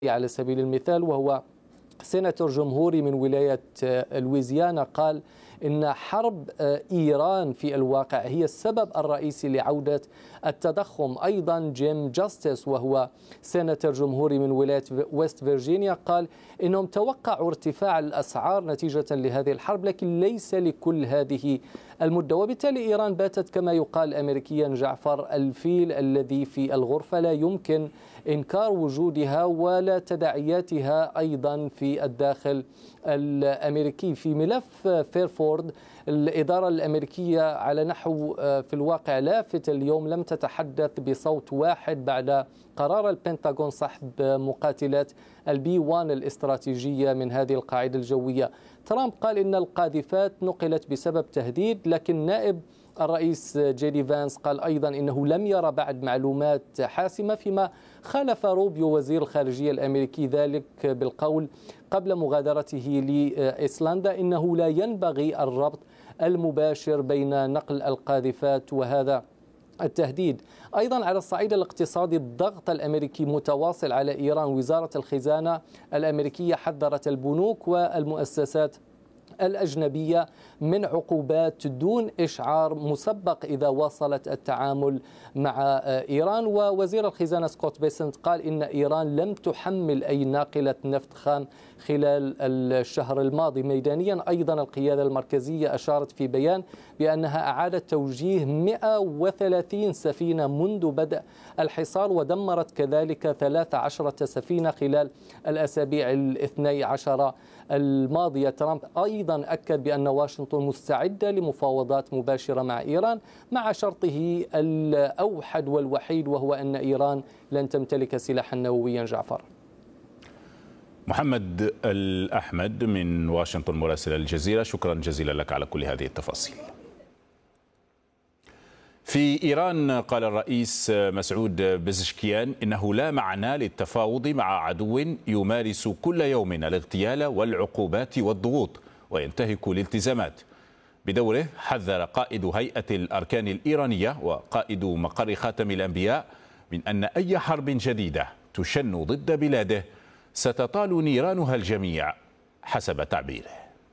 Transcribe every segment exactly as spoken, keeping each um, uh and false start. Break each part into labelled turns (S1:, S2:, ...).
S1: على سبيل المثال، وهو سيناتور جمهوري من ولاية لويزيانا، قال إن حرب إيران في الواقع هي السبب الرئيسي لعودة التضخم. أيضا جيم جاستس وهو سيناتور جمهوري من ولاية ويست فيرجينيا قال إنهم توقعوا ارتفاع الأسعار نتيجة لهذه الحرب، لكن ليس لكل هذه المدة. وبالتالي إيران باتت كما يقال أمريكيا جعفر الفيل الذي في الغرفة، لا يمكن إنكار وجودها ولا تداعياتها أيضا في الداخل الأمريكي. في ملف فيرفورد الإدارة الأمريكية على نحو في الواقع لافت اليوم لم تتحدث بصوت واحد بعد قرار البنتاغون سحب مقاتلات البي واحد الاستراتيجية من هذه القاعدة الجوية. ترامب قال إن القاذفات نقلت بسبب تهديد، لكن نائب الرئيس جيدي فانس قال أيضا إنه لم يرى بعد معلومات حاسمة، فيما خالف روبيو وزير الخارجية الأمريكي ذلك بالقول قبل مغادرته لإيسلندا إنه لا ينبغي الربط المباشر بين نقل القاذفات وهذا التهديد. أيضا على الصعيد الاقتصادي الضغط الأمريكي متواصل على إيران. وزارة الخزانة الأمريكية حذرت البنوك والمؤسسات الأجنبية من عقوبات دون إشعار مسبق إذا واصلت التعامل مع إيران. ووزير الخزانة سكوت بيسنت قال إن إيران لم تحمل أي ناقلة نفط خام خلال الشهر الماضي. ميدانيا أيضا القيادة المركزية أشارت في بيان بأنها أعادت توجيه مئة وثلاثين سفينة منذ بدء الحصار، ودمرت كذلك ثلاث عشرة سفينة خلال الأسابيع الاثني عشر الماضية. ترامب أيضا أكد بأن واشنطن مستعدة لمفاوضات مباشرة مع إيران مع شرطه الأوحد والوحيد، وهو أن إيران لن تمتلك سلاحا نوويا. جعفر.
S2: محمد الأحمد من واشنطن مراسل الجزيرة، شكرا جزيلا لك على كل هذه التفاصيل. في إيران قال الرئيس مسعود بزشكيان إنه لا معنى للتفاوض مع عدو يمارس كل يوم الاغتيال والعقوبات والضغوط وينتهك الالتزامات. بدوره حذر قائد هيئة الأركان الإيرانية وقائد مقر خاتم الأنبياء من أن أي حرب جديدة تشن ضد بلاده ستطال نيرانها الجميع حسب تعبيره.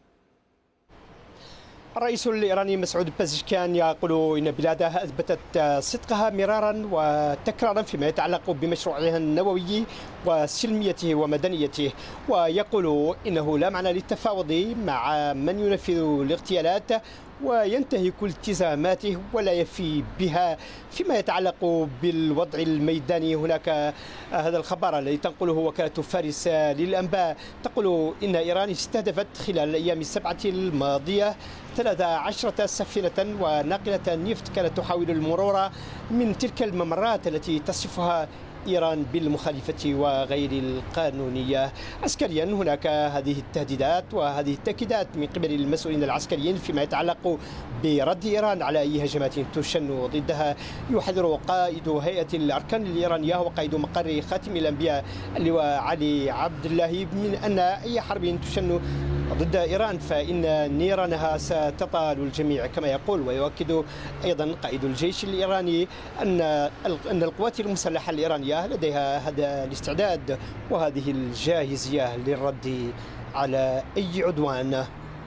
S3: الرئيس الإيراني مسعود بزشكيان يقول إن بلاده أثبتت صدقها مرارا وتكرارا فيما يتعلق بمشروعها النووي وسلميته ومدنيته، ويقول إنه لا معنى للتفاوض مع من ينفذ الاغتيالات وينتهك التزاماته ولا يفي بها فيما يتعلق بالوضع الميداني. هناك هذا الخبر الذي تنقله وكالة فارس للأنباء تقول إن إيران استهدفت خلال الأيام السبعة الماضية ثلاث عشرة سفينة وناقلة نفط كانت تحاول المرور من تلك الممرات التي تصفها إيران بالمخالفة وغير القانونية. عسكريا هناك هذه التهديدات وهذه التأكيدات من قبل المسؤولين العسكريين فيما يتعلق برد إيران على أي هجمات تشن ضدها. يحذر قائد هيئة الأركان الإيرانية وقائد مقر خاتم الأنبياء اللواء علي عبد الله من أن أي حرب تشن ضد إيران فإن نيرانها ستطال الجميع كما يقول. ويؤكد أيضا قائد الجيش الإيراني أن أن القوات المسلحة الإيرانية لديها هذا الاستعداد وهذه الجاهزية للرد على أي عدوان.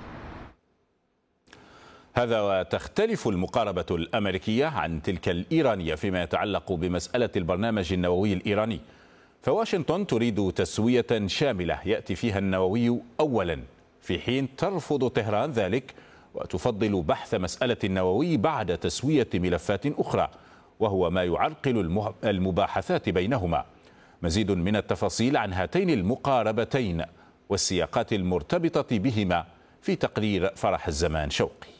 S2: هذا وتختلف المقاربة الأمريكية عن تلك الإيرانية فيما يتعلق بمسألة البرنامج النووي الإيراني، فواشنطن تريد تسوية شاملة يأتي فيها النووي أولا، في حين ترفض طهران ذلك وتفضل بحث مسألة النووي بعد تسوية ملفات أخرى، وهو ما يعرقل المباحثات بينهما. مزيد من التفاصيل عن هاتين المقاربتين والسياقات المرتبطة بهما في تقرير فرح الزمان شوقي.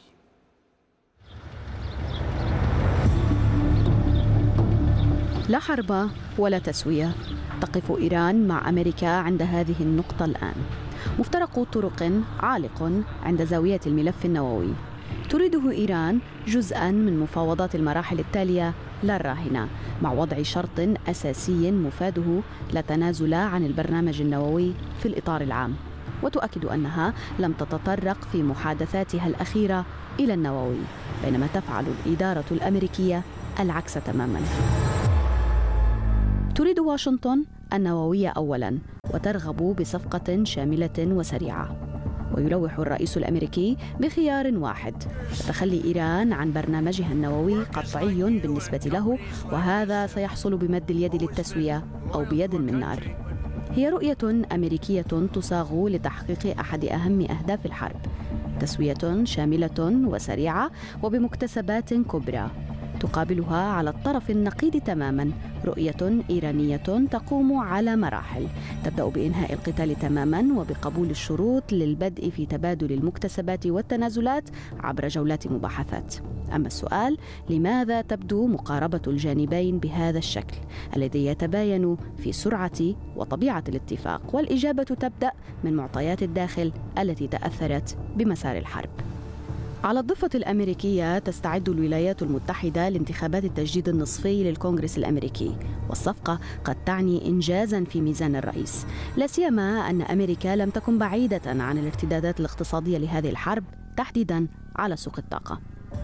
S4: لا حرب ولا تسوية، تقف إيران مع أمريكا عند هذه النقطة الآن. مفترق طرق عالق عند زاوية الملف النووي. تريده إيران جزءاً من مفاوضات المراحل التالية لا الراهنة، مع وضع شرط أساسي مفاده لا تنازل عن البرنامج النووي في الإطار العام، وتؤكد أنها لم تتطرق في محادثاتها الأخيرة إلى النووي، بينما تفعل الإدارة الأمريكية العكس تماماً. تريد واشنطن النووية أولاً وترغب بصفقة شاملة وسريعة. ويلوح الرئيس الأمريكي بخيار واحد: تخلي إيران عن برنامجها النووي قطعي بالنسبة له، وهذا سيحصل بمد اليد للتسوية أو بيد من نار. هي رؤية أمريكية تصاغ لتحقيق أحد أهم أهداف الحرب: تسوية شاملة وسريعة وبمكتسبات كبرى. تقابلها على الطرف النقيض تماما رؤية إيرانية تقوم على مراحل، تبدأ بإنهاء القتال تماما وبقبول الشروط للبدء في تبادل المكتسبات والتنازلات عبر جولات مباحثات. أما السؤال: لماذا تبدو مقاربة الجانبين بهذا الشكل الذي يتباين في سرعة وطبيعة الاتفاق؟ والإجابة تبدأ من معطيات الداخل التي تأثرت بمسار الحرب. على الضفة الأمريكية تستعد الولايات المتحدة لانتخابات التجديد النصفي للكونغرس الأمريكي، والصفقة قد تعني إنجازاً في ميزان الرئيس، لا سيما أن أمريكا لم تكن بعيدة عن الارتدادات الاقتصادية لهذه الحرب، تحديداً على سوق الطاقة.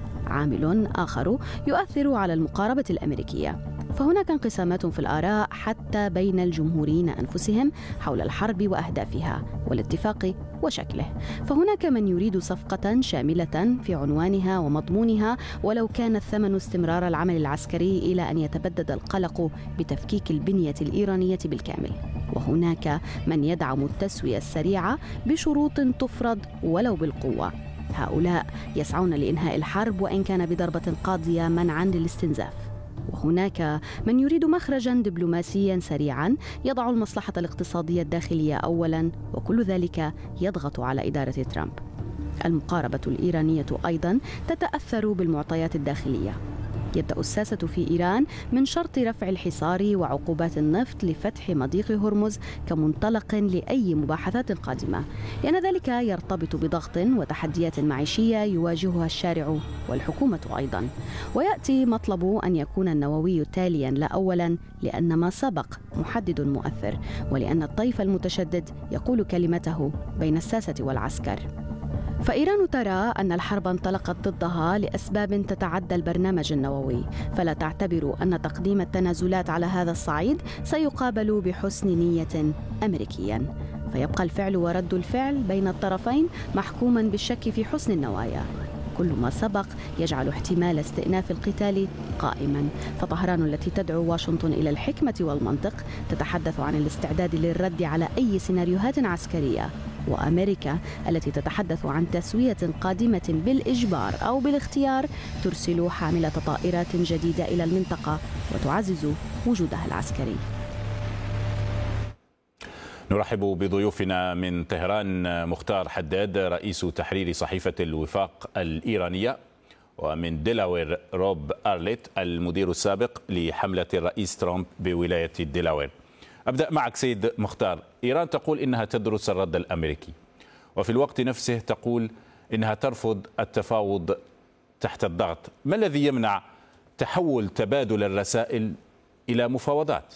S4: عامل آخر يؤثر على المقاربة الأمريكية، فهناك انقسامات في الآراء حتى بين الجمهوريين أنفسهم حول الحرب وأهدافها والاتفاق وشكله. فهناك من يريد صفقة شاملة في عنوانها ومضمونها، ولو كان الثمن استمرار العمل العسكري إلى أن يتبدد القلق بتفكيك البنية الإيرانية بالكامل. وهناك من يدعم التسوية السريعة بشروط تفرض ولو بالقوة. هؤلاء يسعون لإنهاء الحرب وإن كان بضربة قاضية منعاً للاستنزاف. وهناك من يريد مخرجاً دبلوماسياً سريعاً يضع المصلحة الاقتصادية الداخلية أولاً، وكل ذلك يضغط على إدارة ترامب. المقاربة الإيرانية أيضاً تتأثر بالمعطيات الداخلية. يبدأ الساسة في إيران من شرط رفع الحصار وعقوبات النفط لفتح مضيق هرمز كمنطلق لأي مباحثات قادمة، لأن ذلك يرتبط بضغط وتحديات معيشية يواجهها الشارع والحكومة أيضا. ويأتي مطلب أن يكون النووي تاليا لا أولا، لأن ما سبق محدد مؤثر، ولأن الطيف المتشدد يقول كلمته بين الساسة والعسكر. فإيران ترى أن الحرب انطلقت ضدها لأسباب تتعدى البرنامج النووي، فلا تعتبر أن تقديم التنازلات على هذا الصعيد سيقابل بحسن نية أمريكيا. فيبقى الفعل ورد الفعل بين الطرفين محكوما بالشك في حسن النوايا. كل ما سبق يجعل احتمال استئناف القتال قائما. فطهران التي تدعو واشنطن إلى الحكمة والمنطق تتحدث عن الاستعداد للرد على أي سيناريوهات عسكرية، وأمريكا التي تتحدث عن تسوية قادمة بالإجبار أو بالاختيار ترسل حاملة طائرات جديدة إلى المنطقة وتعزز وجودها العسكري.
S2: نرحب بضيوفنا من طهران: مختار حداد رئيس تحرير صحيفة الوفاق الإيرانية، ومن ديلاوير روب أرليت المدير السابق لحملة الرئيس ترامب بولاية ديلاوير. أبدأ معك سيد مختار. إيران تقول إنها تدرس الرد الأمريكي، وفي الوقت نفسه تقول إنها ترفض التفاوض تحت الضغط. ما الذي يمنع تحول تبادل الرسائل إلى مفاوضات؟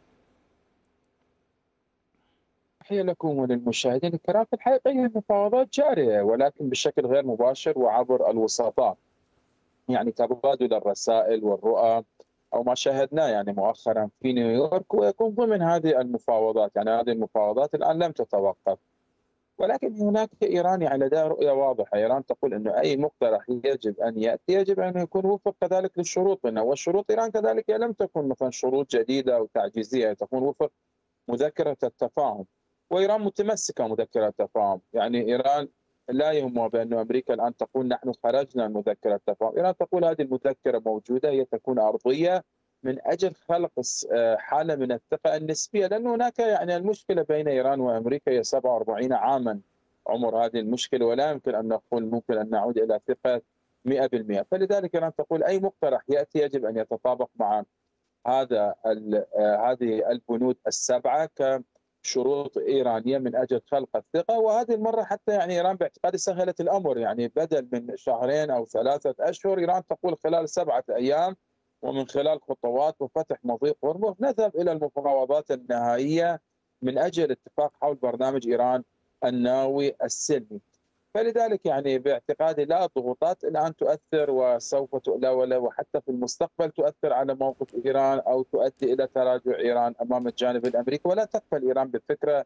S5: تحية لكم وللمشاهدين الكرام. في الحقيقة هي المفاوضات جارية، ولكن بشكل غير مباشر وعبر الوسطاء، يعني تبادل الرسائل والرؤى أو ما شاهدناه يعني مؤخرا في نيويورك، ويكون ضمن هذه المفاوضات. يعني هذه المفاوضات الآن لم تتوقف، ولكن هناك إيران يعني لديها رؤية واضحة. إيران تقول أنه أي مقترح يجب أن يأتي يجب أن يكون وفق كذلك للشروط منه، والشروط إيران كذلك لم تكن مثلا شروط جديدة أو تعجيزية، تكون وفق مذكرة التفاهم. وإيران متمسكة مذكرة التفاهم. يعني إيران لا يهمها بأن أمريكا الآن تقول نحن خرجنا من مذكرة التفاهم. إيران تقول هذه المذكرة موجودة، هي تكون أرضية من أجل خلق حالة من الثقة النسبية، لأن هناك يعني المشكلة بين إيران وأمريكا هي سبعة وأربعين عاما عمر هذه المشكلة، ولا يمكن أن نقول ممكن أن نعود إلى ثقة مئة بالمئة. فلذلك إيران تقول أي مقترح يأتي يجب أن يتطابق مع هذا هذه البنود السبعة كشروط إيرانية من أجل خلق الثقة. وهذه المرة حتى يعني إيران باعتقادي سهلت الأمر، يعني بدل من شهرين أو ثلاثة أشهر إيران تقول خلال سبعة أيام ومن خلال خطوات وفتح مضيق هرمز نذهب إلى المفاوضات النهائية من أجل اتفاق حول برنامج إيران النووي السلمي. فلذلك يعني باعتقادي لا، الضغوطات الآن تؤثر وسوف لا ولا وحتى في المستقبل تؤثر على موقف إيران أو تؤدي إلى تراجع إيران أمام الجانب الأمريكي، ولا تقبل إيران بالفكرة